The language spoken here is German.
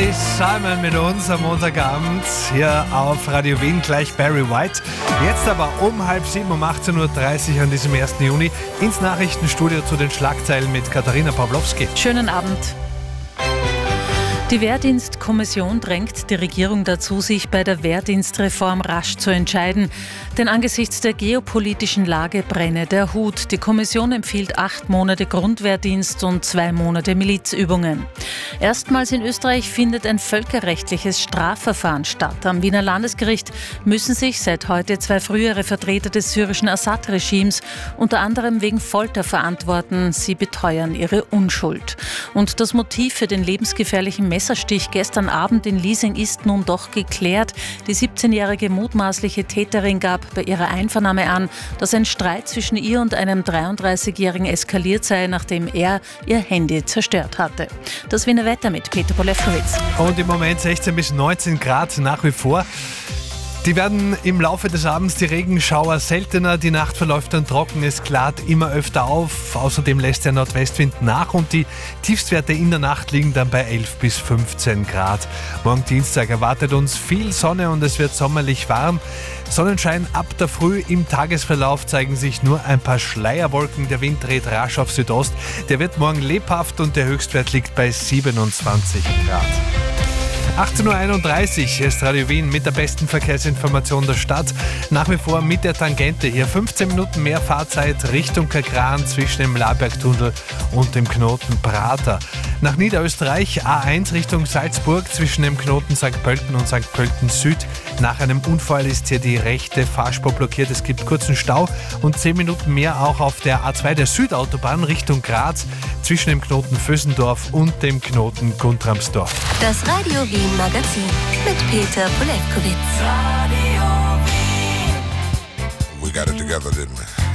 ist Simon mit uns am Montagabend hier auf Radio Wien, gleich Barry White. Jetzt aber um 6:30 um 18.30 Uhr an diesem 1. Juni ins Nachrichtenstudio zu den Schlagzeilen mit Katharina Pawlowski. Schönen Abend. Die Wehrdienstkommission drängt die Regierung dazu, sich bei der Wehrdienstreform rasch zu entscheiden. Denn angesichts der geopolitischen Lage brenne der Hut. Die Kommission empfiehlt 8 Monate Grundwehrdienst und 2 Monate Milizübungen. Erstmals in Österreich findet ein völkerrechtliches Strafverfahren statt. Am Wiener Landesgericht müssen sich seit heute 2 frühere Vertreter des syrischen Assad-Regimes unter anderem wegen Folter verantworten. Sie beteuern ihre Unschuld. Und das Motiv für den lebensgefährlichen Messerstich gestern Abend in Liesing ist nun doch geklärt. Die 17-jährige mutmaßliche Täterin gab bei ihrer Einvernahme an, dass ein Streit zwischen ihr und einem 33-Jährigen eskaliert sei, nachdem er ihr Handy zerstört hatte. Das Wiener Wetter mit Peter Polewkowitz. Und im Moment 16 bis 19 Grad nach wie vor. Die werden im Laufe des Abends die Regenschauer seltener, die Nacht verläuft dann trocken, es klart immer öfter auf. Außerdem lässt der Nordwestwind nach und die Tiefstwerte in der Nacht liegen dann bei 11 bis 15 Grad. Morgen Dienstag erwartet uns viel Sonne und es wird sommerlich warm. Sonnenschein ab der Früh, im Tagesverlauf zeigen sich nur ein paar Schleierwolken. Der Wind dreht rasch auf Südost. Der wird morgen lebhaft und der Höchstwert liegt bei 27 Grad. 18.31 Uhr ist Radio Wien mit der besten Verkehrsinformation der Stadt. Nach wie vor mit der Tangente hier. 15 Minuten mehr Fahrzeit Richtung Kagran zwischen dem Labergtunnel und dem Knoten Prater. Nach Niederösterreich A1 Richtung Salzburg zwischen dem Knoten St. Pölten und St. Pölten Süd. Nach einem Unfall ist hier die rechte Fahrspur blockiert. Es gibt kurzen Stau und 10 Minuten mehr auch auf der A2 der Südautobahn Richtung Graz zwischen dem Knoten Vösendorf und dem Knoten Guntramsdorf. Das Radio Wien Magazin mit Peter Polewkowitz. We got it together, didn't we?